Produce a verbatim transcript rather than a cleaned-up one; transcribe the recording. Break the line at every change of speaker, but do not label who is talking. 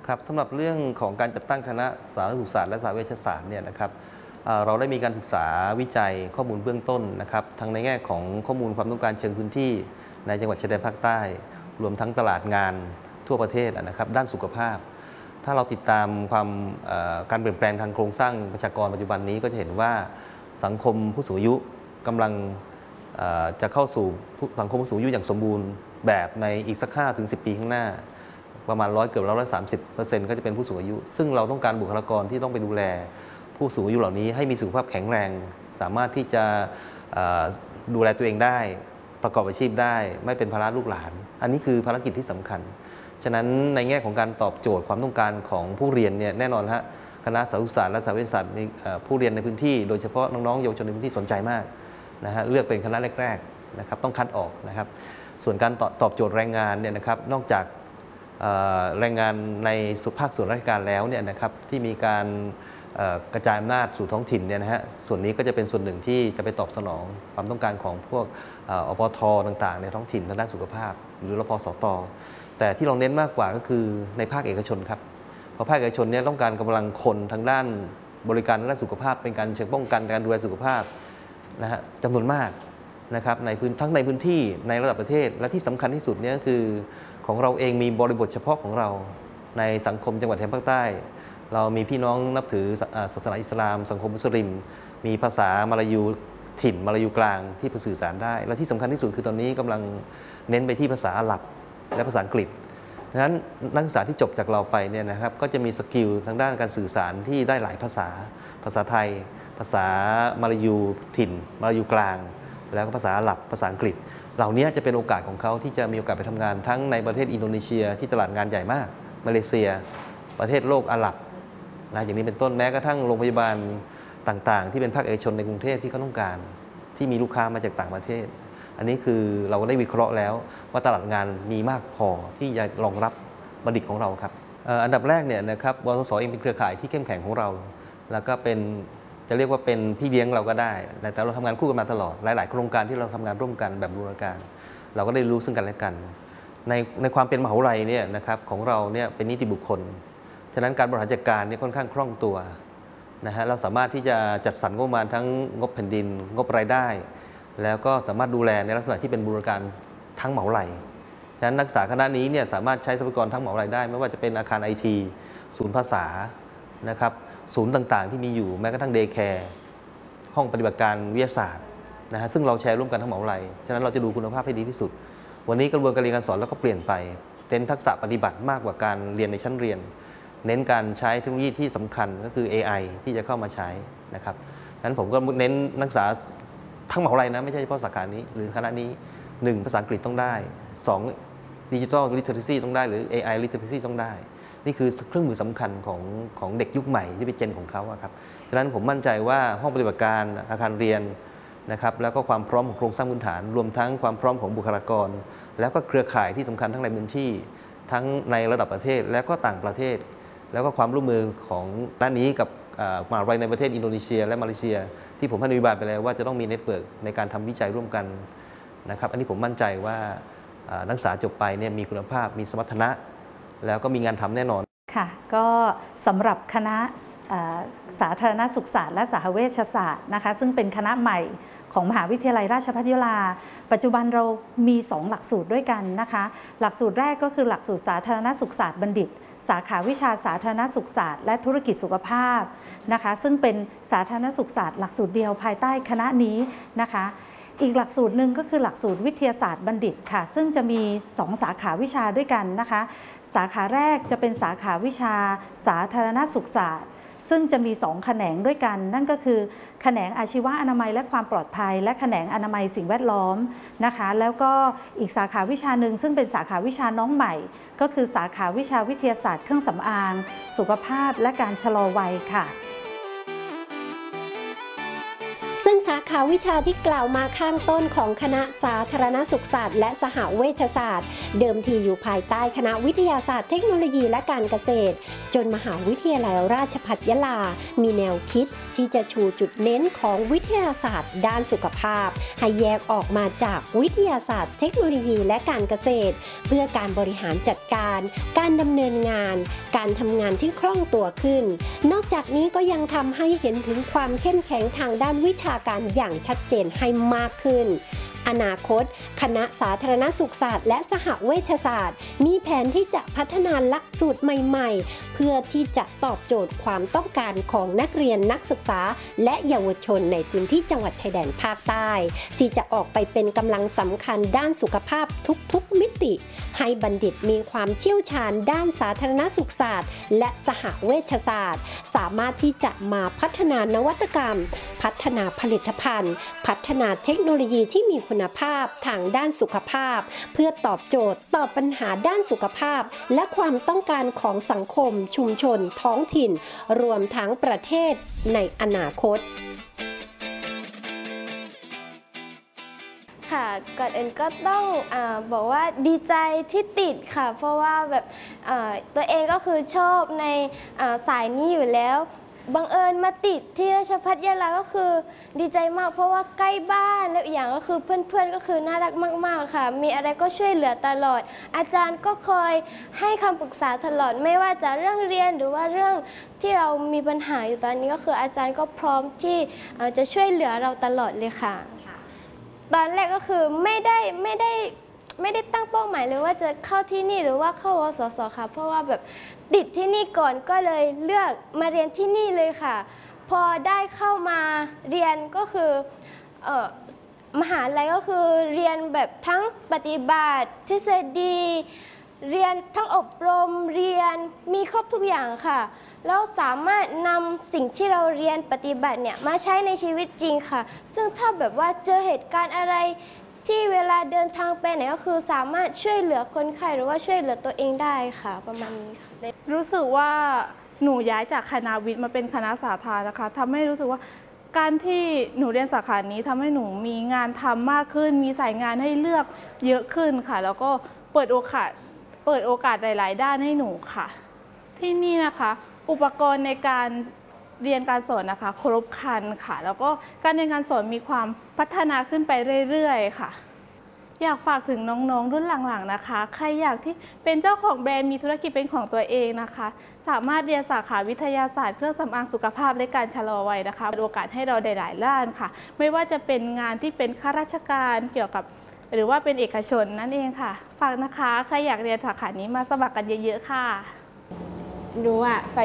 ครับสำหรับเรื่องของการจัดตั้งคณะสาธารณสุขศาสตร์และสาธารณเวชศาสตร์เนี่ยนะครับเราได้มีการศึกษาวิจัยข้อมูลเบื้องต้นนะครับทั้งในแง่ของข้อมูลความต้องการเชิงพื้นที่ในจังหวัดชายแดนภาคใต้รวมทั้งตลาดงานทั่วประเทศนะครับด้านสุขภาพถ้าเราติดตามความการเปลี่ยนแปลงทางโครงสร้างประชากรปัจจุบันนี้ก็จะเห็นว่าสังคมผู้สูงอายุกำลังจะเข้าสู่สังคมผู้สูงอายุอย่างสมบูรณ์แบบในอีกสัก ห้าถึงสิบ ปีข้างหน้าประมาณร้อยเกือบร้อยละสามสิบเปอร์เซ็นต์ก็จะเป็นผู้สูงอายุซึ่งเราต้องการบุคลากรที่ต้องไปดูแลผู้สูงอายุเหล่านี้ให้มีสุขภาพแข็งแรงสามารถที่จะดูแลตัวเองได้ประกอบอาชีพได้ไม่เป็นภาระลูกหลานอันนี้คือภารกิจที่สำคัญฉะนั้นในแง่ของการตอบโจทย์ความต้องการของผู้เรียนเนี่ยแน่นอนฮะคณะสาธารณสุขศาสตร์และสาธารณเวชศาสตร์ผู้เรียนในพื้นที่โดยเฉพาะน้องๆเยาวชนในพื้นที่สนใจมากนะฮะเลือกเป็นคณะแรกๆนะครับต้องคัดออกนะครับส่วนการตอบโจทย์แรงงานเนี่ยนะครับนอกจากแรงงานในสุภาคส่วนราชการแล้วเนี่ยนะครับที่มีการกระจายอำนาจสู่ท้องถิ่นเนี่ยนะฮะส่วนนี้ก็จะเป็นส่วนหนึ่งที่จะไปตอบสนองความต้องการของพวกอปทต่างๆในท้องถิ่นทางด้านสุขภาพหรือรพสตแต่ที่เราเน้นมากกว่าก็คือในภาคเอกชนครับเพราะภาคเอกชนเนี่ยต้องการกำลังคนทางด้านบริการด้านสุขภาพเป็นการเชิงป้องกันการดูแลสุขภาพนะฮะจำนวนมากนะครับในพื้นทั้งในพื้นที่ในระดับประเทศและที่สำคัญที่สุดเนี่ยก็คือของเราเองมีบริบทเฉพาะของเราในสังคมจังหวัดชายแดนภาคใต้เรามีพี่น้องนับถือศาสนาอิสลามสังคมมุสลิมมีภาษามลายูถิ่นมลายูกลางที่สื่อสารได้และที่สำคัญที่สุดคือตอนนี้กำลังเน้นไปที่ภาษาอาหรับและภาษาอังกฤษดังนั้นนักศึกษาที่จบจากเราไปเนี่ยนะครับก็จะมีสกิลทางด้านการสื่อสารที่ได้หลายภาษาภาษาไทยภาษามลายูถิ่นมลายูกลางแล้วก็ภาษาอาหรับภาษาอังกฤษเหล่านี้จะเป็นโอกาสของเขาที่จะมีโอกาสไปทำงานทั้งในประเทศอินโดนีเซียที่ตลาดงานใหญ่มากมาเลเซียประเทศโลกอาหรับนะอย่างนี้เป็นต้นแม้กระทั่งโรงพยาบาลต่างๆที่เป็นภาคเอกชนในกรุงเทพที่เขาต้องการที่มีลูกค้ามาจากต่างประเทศอันนี้คือเราได้วิเคราะห์แล้วว่าตลาดงานมีมากพอที่จะรองรับบัณฑิตของเราครับอันดับแรกเนี่ยนะครับวสสเองเป็นเครือข่ายที่เข้มแข็งของเราแล้วก็เป็นจะเรียกว่าเป็นพี่เลี้ยงเราก็ได้แต่เราทำงานคู่กันมาตลอดหลายๆโครงการที่เราทำงานร่วมกันแบบบูรณาการเราก็ได้รู้ซึ่งกันและกันในในความเป็นมหาวิทยาลัยเนี่ยนะครับของเราเนี่ยเป็นนิติบุคคลฉะนั้นการบริหารจัดการเนี่ยค่อนข้างคล่องตัวนะฮะเราสามารถที่จะจัดสรรงบประมาณทั้งงบแผ่นดินงบรายได้แล้วก็สามารถดูแลในลักษณะที่เป็นบูรณาการทั้งมหาวิทยาลัยฉะนั้นนักศึกษาคณะนี้เนี่ยสามารถใช้ทรัพยากรทั้งมหาวิทยาลัยได้ไม่ว่าจะเป็นอาคารไอทีศูนย์ภาษานะครับศูนย์ต่างๆที่มีอยู่แม้กระทั่งเดย์แคร์ห้องปฏิบัติการวิทยาศาสตร์นะฮะซึ่งเราแชร์ร่วมกันทั้งมหาวิทยาลัยฉะนั้นเราจะดูคุณภาพให้ดีที่สุดวันนี้กระบวนการเรียนการสอนแล้วก็เปลี่ยนไปเน้นทักษะปฏิบัติมากกว่าการเรียนในชั้นเรียนเน้นการใช้เทคโนโลยีที่สำคัญก็คือ เอ ไอ ที่จะเข้ามาใช้นะครับนั้นผมก็เน้นนักศึกษาทั้งมหาวิทยาลัยนะไม่ใช่เฉพาะสาขานี้หรือคณะนี้หนึ่งภาษาอังกฤษต้องได้สอง Digital Literacy ต้องได้หรือ เอ ไอ Literacy ต้องได้นี่คือเครื่องมือสำคัญของของเด็กยุคใหม่ที่เป็นเจนของเขาครับฉะนั้นผมมั่นใจว่าห้องปฏิบัติการอาคารเรียนนะครับแล้วก็ความพร้อมของโครงสร้างพื้นฐานรวมทั้งความพร้อมของบุคลากรแล้วก็เครือข่ายที่สำคัญทั้งในพื้นที่ทั้งในระดับประเทศและก็ต่างประเทศแล้วก็ความร่วมมือของด้านนี้กับมหาวิทยาลัยในประเทศอินโดนีเซียและมาเลเซียที่ผมให้นโยบายไปแล้วว่าจะต้องมีเน็ตเวิร์กในการทำวิจัยร่วมกันนะครับอันนี้ผมมั่นใจว่านักศึกษาจบไปเนี่ยมีคุณภาพมีสมรรถนะแล้วก็มีงานทำแน่นอน
ค่ะก็สำหรับคณะสาธารณสุขศาสตร์และสาธารณเวชศาสตร์นะคะซึ่งเป็นคณะใหม่ของมหาวิทยาลัยราชภัฏยะลาปัจจุบันเรามีสองหลักสูตรด้วยกันนะคะหลักสูตรแรกก็คือหลักสูตรสาธารณสุขศาสตร์บัณฑิตสาขาวิชาสาธารณสุขศาสตร์และธุรกิจสุขภาพนะคะซึ่งเป็นสาธารณสุขศาสตร์หลักสูตรเดียวภายใต้คณะนี้นะคะอีกหลักสูตรหนึ่งก็คือหลักสูตรวิทยาศาสตร์บัณฑิตค่ะซึ่งจะมีสองสาขาวิชาด้วยกันนะคะสาขาแรกจะเป็นสาขาวิชาสาธารณสุขศาสตร์ซึ่งจะมีสองแขนงด้วยกันนั่นก็คือแขนงอาชีวะอนามัยและความปลอดภัยและแขนงอนามัยสิ่งแวดล้อมนะคะแล้วก็อีกสาขาวิชาหนึ่งซึ่งเป็นสาขาวิชาน้องใหม่ก็คือสาขาวิชาวิทยาศาสตร์เครื่องสำอางสุขภาพและการชะลอวัยค่ะ
ซึ่งสาขาวิชาที่กล่าวมาข้างต้นของคณะสาธารณสุขศาสตร์และสหเวชศาสตร์เดิมทีอยู่ภายใต้คณะวิทยาศาสตร์เทคโนโลยีและการเกษตรจนมหาวิทยาลัยราชภัฏยะลามีแนวคิดที่จะชูจุดเน้นของวิทยาศาสตร์ด้านสุขภาพให้แยกออกมาจากวิทยาศาสตร์เทคโนโลยีและการเกษตรเพื่อการบริหารจัดการการดำเนินงานการทำงานที่คล่องตัวขึ้นนอกจากนี้ก็ยังทำให้เห็นถึงความเข้มแข็งทางด้านวิชาการอย่างชัดเจนให้มากขึ้นอนาคตคณะสาธารณสุขศาสตร์และสหเวชศาสตร์มีแผนที่จะพัฒนาหลักสูตรใหม่ๆเพื่อที่จะตอบโจทย์ความต้องการของนักเรียนนักศึกษาและเยาวชนในพื้นที่จังหวัดชายแดนภาคใต้ที่จะออกไปเป็นกำลังสำคัญด้านสุขภาพทุกๆมิติให้บัณฑิตมีความเชี่ยวชาญด้านสาธารณสุขศาสตร์และสหเวชศาสตร์สามารถที่จะมาพัฒนานวัตกรรมพัฒนาผลิตภัณฑ์พัฒนาเทคโนโลยีที่มีคุณภาพทางด้านสุขภาพเพื่อตอบโจทย์ต่อปัญหาด้านสุขภาพและความต้องการของสังคมชุมชนท้องถิ่นรวมทั้งประเทศในอนาคต
ค่ะก่อนอื่นก็ต้องอาบอกว่าดีใจที่ติดค่ะเพราะว่าแบบตัวเองก็คือชอบในสายนี้อยู่แล้วบังเอิญมาติดที่ราชภัฏยะลาก็คือดีใจมากเพราะว่าใกล้บ้านแล้วอย่างก็คือเพื่อนๆก็คือน่ารักมากๆค่ะมีอะไรก็ช่วยเหลือตลอดอาจารย์ก็คอยให้คำปรึกษาตลอดไม่ว่าจะเรื่องเรียนหรือว่าเรื่องที่เรามีปัญหาอยู่ตอนนี้ก็คืออาจารย์ก็พร้อมที่จะช่วยเหลือเราตลอดเลยค่ะตอนแรกก็คือไม่ได้ไม่ได้ไม่ได้ตั้งเป้าหมายเลยว่าจะเข้าที่นี่หรือว่าเข้าวสสค่ะเพราะว่าแบบติดที่นี่ก่อนก็เลยเลือกมาเรียนที่นี่เลยค่ะพอได้เข้ามาเรียนก็คือเอ่อมหาลัยก็คือเรียนแบบทั้งปฏิบัติทฤษฎีเรียนทั้งอบรมเรียนมีครบทุกอย่างค่ะแล้วสามารถนำสิ่งที่เราเรียนปฏิบัติเนี่ยมาใช้ในชีวิตจริงค่ะซึ่งถ้าแบบว่าเจอเหตุการณ์อะไรที่เวลาเดินทางไปไหนก็คือสามารถช่วยเหลือคนไข้หรือว่าช่วยเหลือตัวเองได้ค่ะประมาณนี้ค่ะ
รู้สึกว่าหนูย้ายจากคณะวิทย์มาเป็นคณะสาธารณนะคะทำให้รู้สึกว่าการที่หนูเรียนสาขานี้ทำให้หนูมีงานทำมากขึ้นมีสายงานให้เลือกเยอะขึ้นค่ะแล้วก็เปิดโอกาสเปิดโอกาสหลายๆด้านให้หนูค่ะที่นี่นะคะอุปกรณ์ในการเรียนการสอนนะคะครบครันค่ะแล้วก็การเรียนการสอนมีความพัฒนาขึ้นไปเรื่อยๆค่ะอยากฝากถึงน้องๆรุ่นหลังๆนะคะใครอยากที่เป็นเจ้าของแบรนด์มีธุรกิจเป็นของตัวเองนะคะสามารถเรียนสาขาวิทยาศาสตร์เครื่องสำอางสุขภาพและการชะลอวัยนะคะโอกาสให้เราได้หลายด้านค่ะไม่ว่าจะเป็นงานที่เป็นข้าราชการเกี่ยวกับหรือว่าเป็นเอกชนนั่นเองค่ะฝากนะคะใครอยากเรียนสาขานี้มาสมัครกันเยอะๆค่ะ
หนูอ่ะ